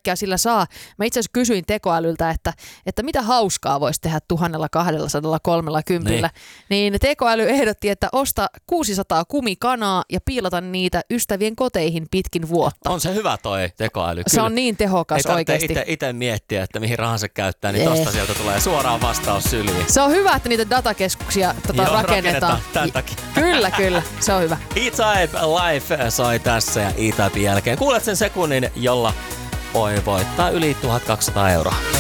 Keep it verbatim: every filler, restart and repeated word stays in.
kaikkea sillä saa. Mä itse asiassa kysyin tekoälyltä, että, että mitä hauskaa voisi tehdä tuhatkaksisataakolmekymmentä. Niin. niin tekoäly ehdotti, että osta kuusisataa kumikanaa ja piilata niitä ystävien koteihin pitkin vuotta. On se hyvä toi tekoäly. Se on niin tehokas ei oikeasti. Ei itse miettiä, että mihin rahansa käyttää, niin tosta sieltä tulee suoraan vastaus syliin. Se on hyvä, että niitä datakeskuksia tota, Joo, rakennetaan. rakennetaan tämän takia. Kyllä, kyllä. Se on hyvä. E-Type Life soi tässä ja E-Typen jälkeen kuulet sen sekunnin, jolla voi voittaa yli tuhatkaksisataa euroa.